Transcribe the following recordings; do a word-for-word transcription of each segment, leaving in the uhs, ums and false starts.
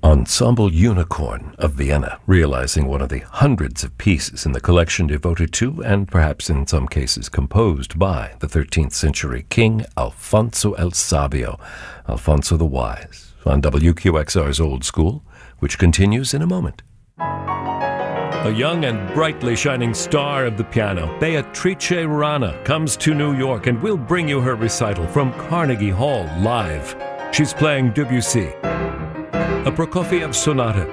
Ensemble Unicorn of Vienna, realizing one of the hundreds of pieces in the collection devoted to, and perhaps in some cases composed by, the thirteenth century king Alfonso el Sabio, Alfonso the Wise, on W Q X R's Old School, which continues in a moment. A young and brightly shining star of the piano, Beatrice Rana, comes to New York and will bring you her recital from Carnegie Hall live. She's playing Debussy, a Prokofiev sonata,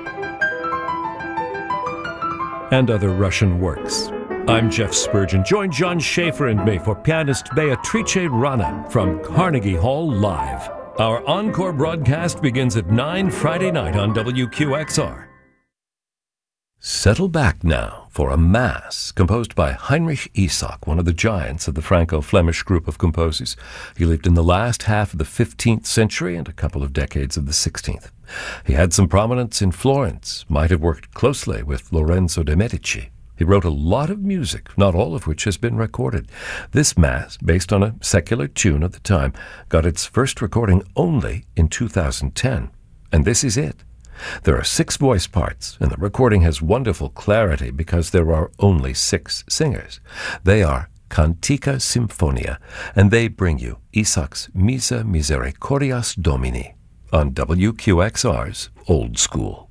and other Russian works. I'm Jeff Spurgeon. Join John Schaefer and me for pianist Beatrice Rana from Carnegie Hall live. Our encore broadcast begins at nine Friday night on W Q X R. Settle back now for a Mass composed by Heinrich Isak, one of the giants of the Franco-Flemish group of composers. He lived in the last half of the fifteenth century and a couple of decades of the sixteenth. He had some prominence in Florence, might have worked closely with Lorenzo de' Medici. He wrote a lot of music, not all of which has been recorded. This Mass, based on a secular tune of the time, got its first recording only in two thousand ten. And this is it. There are six voice parts, and the recording has wonderful clarity because there are only six singers. They are Cantica Symphonia, and they bring you Isak's Missa Misericordias Domini on W Q X R's Old School.